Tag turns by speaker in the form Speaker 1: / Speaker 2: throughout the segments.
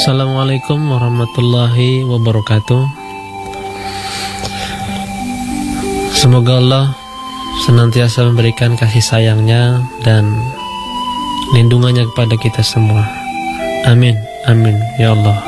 Speaker 1: Assalamualaikum warahmatullahi wabarakatuh. Semoga Allah senantiasa memberikan kasih sayangnya dan lindungannya kepada kita semua. Amin, amin, ya Allah.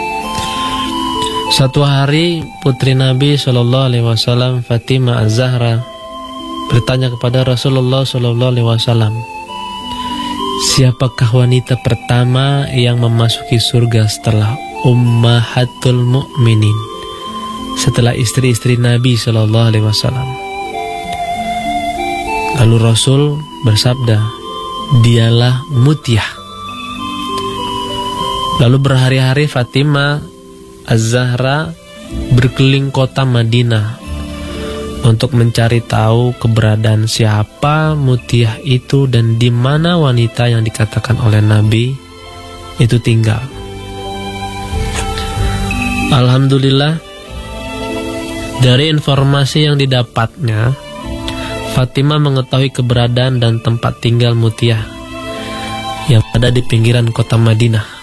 Speaker 1: Suatu hari putri Nabi SAW, Fatimah Az-Zahra, bertanya kepada Rasulullah SAW, siapakah wanita pertama yang memasuki surga setelah Ummahatul Mukminin, setelah istri-istri Nabi SAW? Lalu Rasul bersabda, dialah Mutiyah. Lalu berhari-hari Fatimah Az-Zahra berkeliling kota Madinah untuk mencari tahu keberadaan siapa Mutiyah itu dan di mana wanita yang dikatakan oleh Nabi itu tinggal. Alhamdulillah, dari informasi yang didapatnya, Fatimah mengetahui keberadaan dan tempat tinggal Mutiyah yang ada di pinggiran kota Madinah.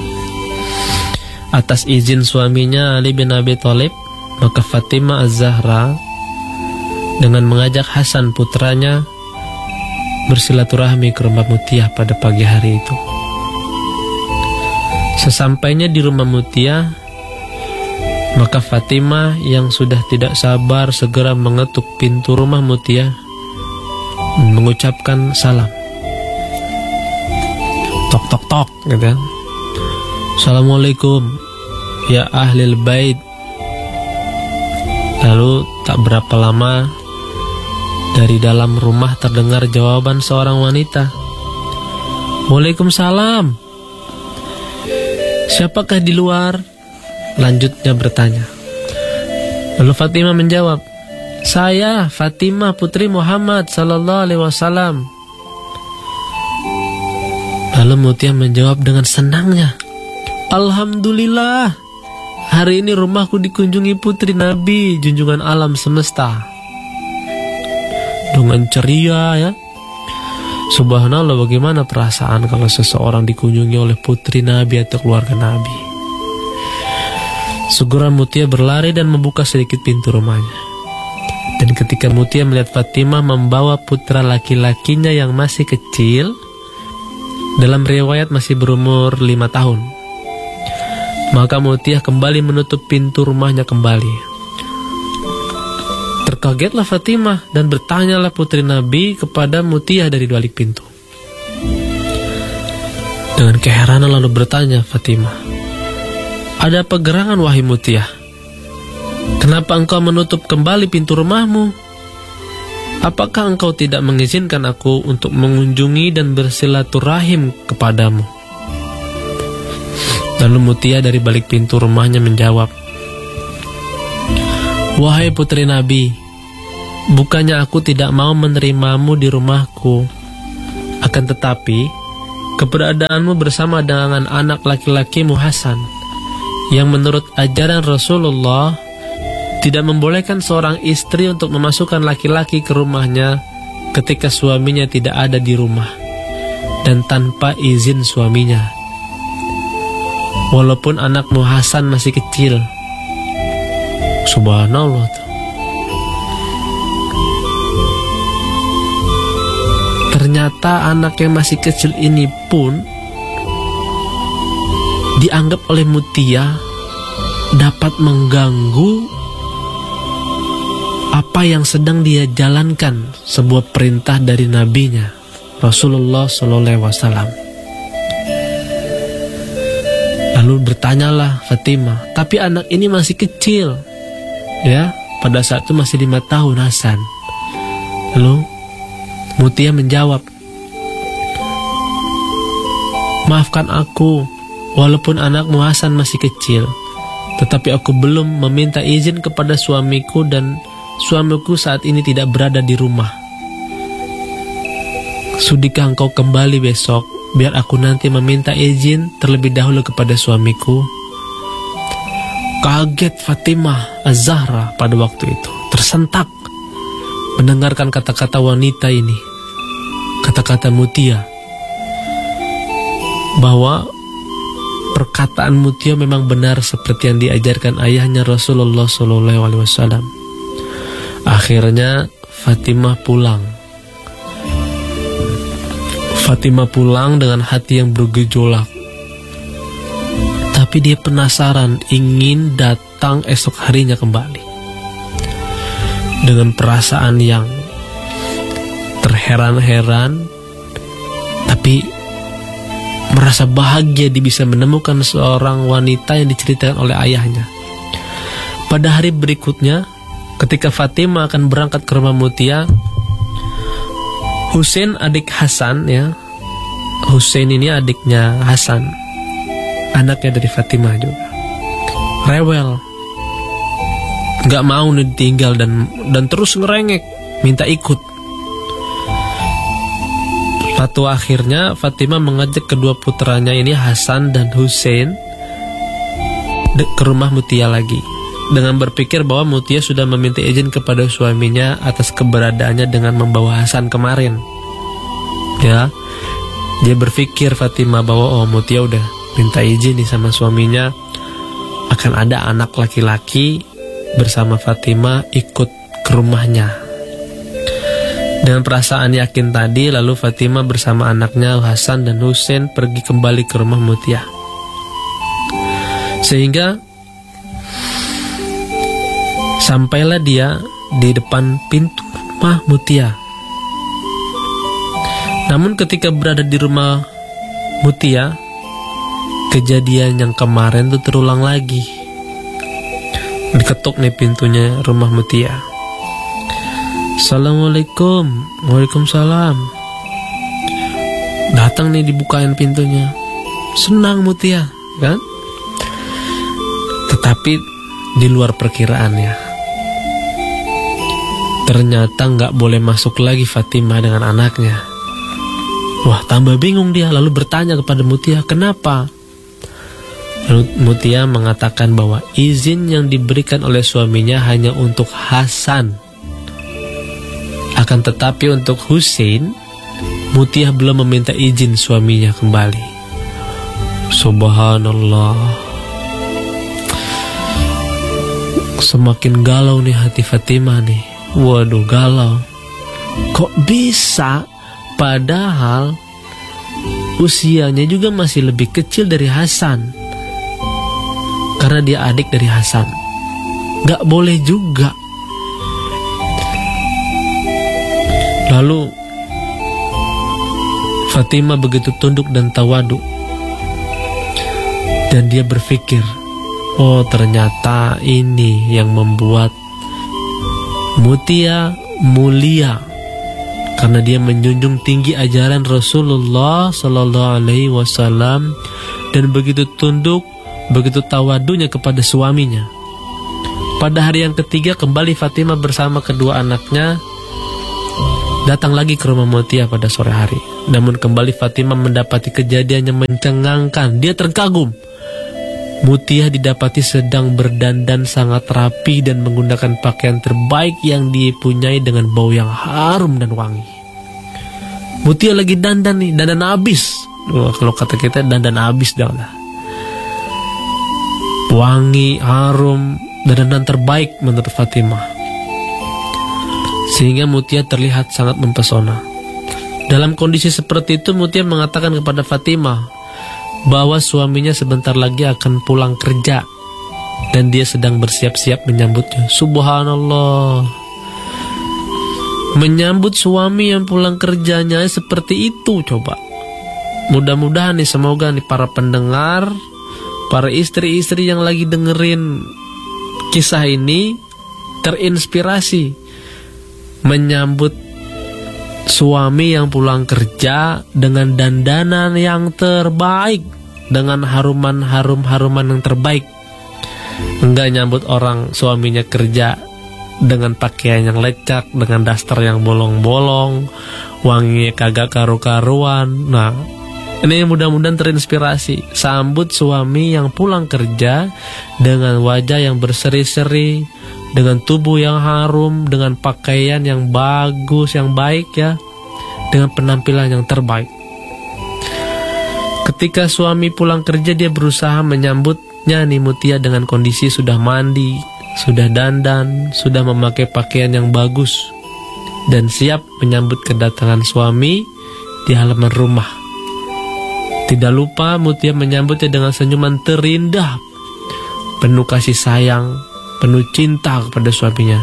Speaker 1: Atas izin suaminya Ali bin Abi Thalib, maka Fatimah Az-Zahra dengan mengajak Hasan putranya bersilaturahmi ke rumah Mutiyah pada pagi hari itu. Sesampainya di rumah Mutiyah, maka Fatimah yang sudah tidak sabar segera mengetuk pintu rumah Mutiyah mengucapkan salam. Tok tok tok gitu ya. Assalamualaikum ya ahlil bait. Lalu tak berapa lama dari dalam rumah terdengar jawaban seorang wanita. Waalaikumsalam. Siapakah di luar? Lanjutnya bertanya. Lalu Fatimah menjawab, saya Fatimah putri Muhammad sallallahu alaihi wasallam. Lalu Mutiyah menjawab dengan senangnya, alhamdulillah, hari ini rumahku dikunjungi putri Nabi junjungan alam semesta. Dengan ceria ya. Subhanallah, bagaimana perasaan kalau seseorang dikunjungi oleh putri Nabi atau keluarga Nabi. Segera Mutiyah berlari dan membuka sedikit pintu rumahnya. Dan ketika Mutiyah melihat Fatimah membawa putra laki-lakinya yang masih kecil, dalam riwayat masih berumur 5 tahun, maka Mutiyah kembali menutup pintu rumahnya kembali. Terkagetlah Fatimah dan bertanyalah putri Nabi kepada Mutiyah dari balik pintu. Dengan keheranan lalu bertanya Fatimah, ada apa gerangan wahai Mutiyah? Kenapa engkau menutup kembali pintu rumahmu? Apakah engkau tidak mengizinkan aku untuk mengunjungi dan bersilaturahim kepadamu? Lalu Mutiyah dari balik pintu rumahnya menjawab, wahai putri Nabi, bukannya aku tidak mau menerimamu di rumahku, akan tetapi keberadaanmu bersama dengan anak laki-lakimu Hasan, yang menurut ajaran Rasulullah tidak membolehkan seorang istri untuk memasukkan laki-laki ke rumahnya ketika suaminya tidak ada di rumah dan tanpa izin suaminya, walaupun anakmu Hasan masih kecil. Subhanallah. Ternyata anak yang masih kecil ini pun dianggap oleh Mutiyah dapat mengganggu apa yang sedang dia jalankan, sebuah perintah dari nabinya Rasulullah SAW. Lalu bertanyalah Fatimah, tapi anak ini masih kecil ya, pada saat itu masih 5 tahun Hasan. Lalu Mutiyah menjawab, maafkan aku, walaupun anakmu Hasan masih kecil, tetapi aku belum meminta izin kepada suamiku dan suamiku saat ini tidak berada di rumah. Sudikah engkau kembali besok, biar aku nanti meminta izin terlebih dahulu kepada suamiku? Kaget Fatimah Az-Zahra pada waktu itu, tersentak mendengarkan kata-kata wanita ini, kata-kata Mutiyah, bahwa perkataan Mutia memang benar seperti yang diajarkan ayahnya Rasulullah SAW. Akhirnya Fatimah pulang. Fatimah pulang dengan hati yang bergejolak. Tapi dia penasaran, ingin datang esok harinya kembali. Dengan perasaan yang terheran-heran, tapi merasa bahagia dia bisa menemukan seorang wanita yang diceritakan oleh ayahnya. Pada hari berikutnya, ketika Fatimah akan berangkat ke rumah Mutia, Husain adik Hasan ya, Husain ini adiknya Hasan, anaknya dari Fatimah juga, rewel, nggak mau ditinggal dan terus ngerengek, minta ikut. Suatu akhirnya Fatimah mengajak kedua putranya ini Hasan dan Husain ke rumah Mutia lagi, dengan berpikir bahwa Mutia sudah meminta izin kepada suaminya atas keberadaannya dengan membawa Hasan kemarin. Ya, dia berpikir Fatimah bahwa Mutia udah minta izin nih sama suaminya, akan ada anak laki-laki bersama Fatimah ikut ke rumahnya. Dengan perasaan yakin tadi, lalu Fatimah bersama anaknya Hasan dan Husain pergi kembali ke rumah Mutia. Sehingga sampailah dia di depan pintu rumah Mutia. Namun ketika berada di rumah Mutia, kejadian yang kemarin itu terulang lagi. Diketuk nih pintunya rumah Mutia. Assalamualaikum. Waalaikumsalam. Datang nih, dibukain pintunya. Senang Mutia, kan? Tetapi di luar perkiraannya. Ternyata gak boleh masuk lagi Fatimah dengan anaknya. Wah, tambah bingung dia, lalu bertanya kepada Mutia, kenapa? Lalu Mutia mengatakan bahwa izin yang diberikan oleh suaminya hanya untuk Hasan. Akan tetapi untuk Husain, Mutia belum meminta izin suaminya kembali. Subhanallah. Semakin galau nih hati Fatimah nih. Waduh, galau. Kok bisa? Padahal usianya juga masih lebih kecil dari Hasan, karena dia adik dari Hasan. Gak boleh juga. Lalu Fatimah begitu tunduk dan tawadu, dan dia berpikir, oh ternyata ini yang membuat Mutia mulia, karena dia menjunjung tinggi ajaran Rasulullah Sallallahu Alaihi Wasallam dan begitu tunduk, begitu tawadunya kepada suaminya. Pada hari yang ketiga kembali Fatimah bersama kedua anaknya datang lagi ke rumah Mutia pada sore hari. Namun kembali Fatimah mendapati kejadian yang mencengangkan. Dia terkagum. Mutia didapati sedang berdandan sangat rapi dan menggunakan pakaian terbaik yang dipunyai dengan bau yang harum dan wangi. Mutia lagi dandan nih, dandan abis. Kalau kata kita dandan abis dah lah. Wangi, harum, dandan terbaik menurut Fatimah. Sehingga Mutia terlihat sangat mempesona. Dalam kondisi seperti itu, Mutia mengatakan kepada Fatimah bahwa suaminya sebentar lagi akan pulang kerja dan dia sedang bersiap-siap menyambutnya. Subhanallah. Menyambut suami yang pulang kerjanya seperti itu, coba. Mudah-mudahan nih, semoga nih para pendengar, para istri-istri yang lagi dengerin kisah ini terinspirasi menyambut suami yang pulang kerja dengan dandanan yang terbaik, dengan haruman yang terbaik. Enggak nyambut orang suaminya kerja dengan pakaian yang lecak, dengan daster yang bolong-bolong, wanginya kagak karu-karuan. Nah, ini mudah-mudahan terinspirasi. Sambut suami yang pulang kerja dengan wajah yang berseri-seri, dengan tubuh yang harum, dengan pakaian yang bagus, yang baik ya, dengan penampilan yang terbaik. Ketika suami pulang kerja, dia berusaha menyambutnya nih Mutia dengan kondisi sudah mandi, sudah dandan, sudah memakai pakaian yang bagus, dan siap menyambut kedatangan suami di halaman rumah. Tidak lupa Mutia menyambutnya dengan senyuman terindah, penuh kasih sayang, penuh cinta kepada suaminya.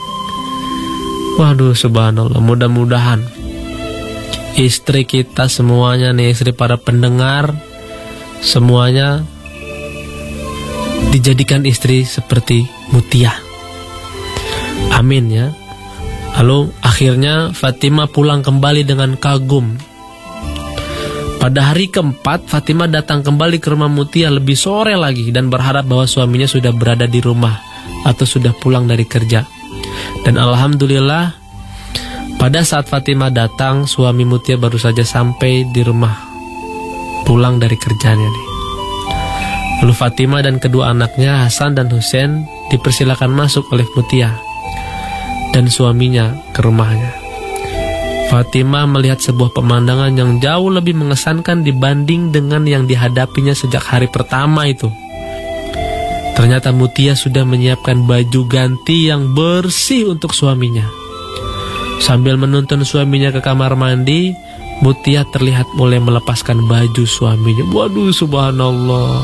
Speaker 1: Waduh, subhanallah, mudah-mudahan istri kita semuanya nih, istri para pendengar semuanya dijadikan istri seperti Mutia. Amin ya. Lalu akhirnya Fatimah pulang kembali dengan kagum. Pada hari keempat, Fatimah datang kembali ke rumah Mutia lebih sore lagi dan berharap bahwa suaminya sudah berada di rumah atau sudah pulang dari kerja. Dan alhamdulillah, pada saat Fatimah datang, suami Mutia baru saja sampai di rumah, pulang dari kerjanya nih. Lalu Fatimah dan kedua anaknya Hasan dan Husain dipersilakan masuk oleh Mutia dan suaminya ke rumahnya. Fatimah melihat sebuah pemandangan yang jauh lebih mengesankan dibanding dengan yang dihadapinya sejak hari pertama itu. Ternyata Mutia sudah menyiapkan baju ganti yang bersih untuk suaminya. Sambil menuntun suaminya ke kamar mandi, Mutia terlihat mulai melepaskan baju suaminya. Waduh, subhanallah,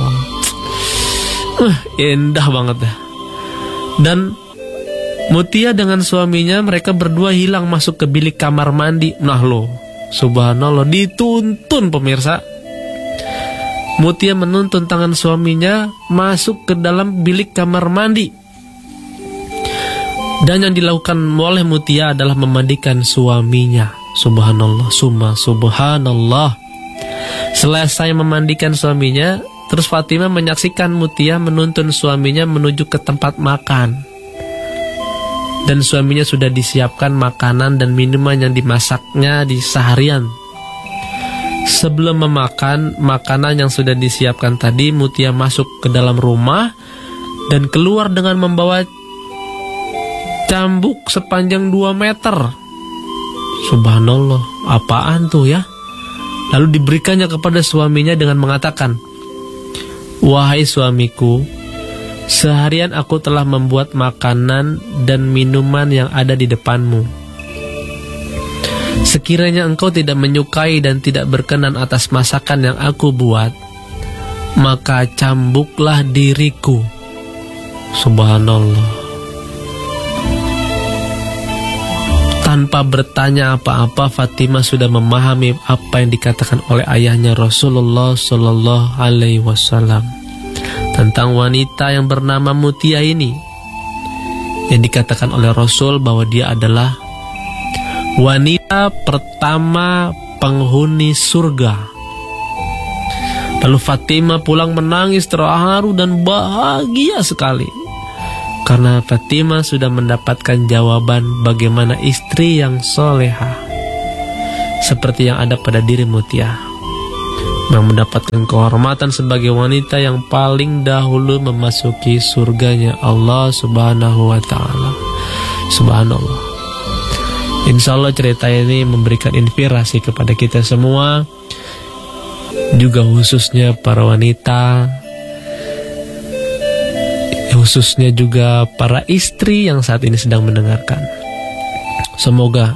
Speaker 1: indah banget dah. Dan Mutia dengan suaminya, mereka berdua hilang masuk ke bilik kamar mandi. Nah loh, subhanallah, dituntun pemirsa. Mutia menuntun tangan suaminya masuk ke dalam bilik kamar mandi. Dan yang dilakukan oleh Mutia adalah memandikan suaminya. Subhanallah, subhanallah. Selesai memandikan suaminya, terus Fatimah menyaksikan Mutia menuntun suaminya menuju ke tempat makan. Dan suaminya sudah disiapkan makanan dan minuman yang dimasaknya di seharian. Sebelum memakan makanan yang sudah disiapkan tadi, Mutia masuk ke dalam rumah dan keluar dengan membawa cambuk sepanjang 2 meter. Subhanallah, apaan tuh ya? Lalu diberikannya kepada suaminya dengan mengatakan, "Wahai suamiku, seharian aku telah membuat makanan dan minuman yang ada di depanmu. Sekiranya engkau tidak menyukai dan tidak berkenan atas masakan yang aku buat, maka cambuklah diriku." Subhanallah. Tanpa bertanya apa-apa, Fatimah sudah memahami apa yang dikatakan oleh ayahnya Rasulullah Sallallahu Alaihi Wasallam tentang wanita yang bernama Mutia ini, yang dikatakan oleh Rasul bahwa dia adalah wanita pertama penghuni surga. Lalu Fatimah pulang menangis terharu dan bahagia sekali, karena Fatimah sudah mendapatkan jawaban bagaimana istri yang soleha seperti yang ada pada diri Mutia, yang mendapatkan kehormatan sebagai wanita yang paling dahulu memasuki surganya Allah Subhanahu wa ta'ala. Subhanallah. Insya Allah cerita ini memberikan inspirasi kepada kita semua, juga khususnya para wanita, khususnya juga para istri yang saat ini sedang mendengarkan. Semoga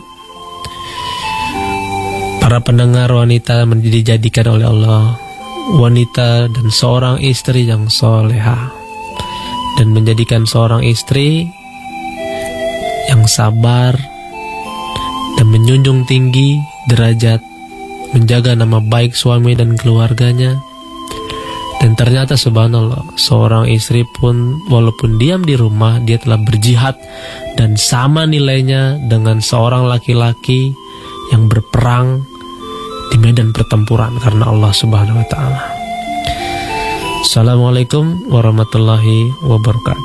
Speaker 1: para pendengar wanita dijadikan oleh Allah wanita dan seorang istri yang soleha, dan menjadikan seorang istri yang sabar dan menjunjung tinggi derajat, menjaga nama baik suami dan keluarganya. Dan ternyata subhanallah, seorang istri pun walaupun diam di rumah, dia telah berjihad dan sama nilainya dengan seorang laki-laki yang berperang di medan pertempuran karena Allah Subhanahu wa ta'ala. Assalamualaikum warahmatullahi wabarakatuh.